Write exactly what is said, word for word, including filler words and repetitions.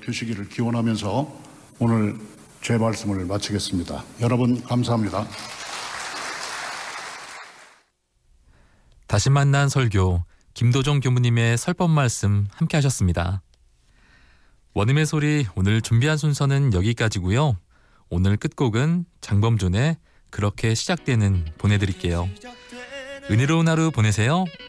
되시기를 기원하면서 오늘 제 말씀을 마치겠습니다. 여러분 감사합니다. 다시 만난 설교, 김도종 교무님의 설법 말씀 함께 하셨습니다. 원음의 소리 오늘 준비한 순서는 여기까지고요. 오늘 끝곡은 장범준의 그렇게 시작되는 보내드릴게요. 은혜로운 하루 보내세요.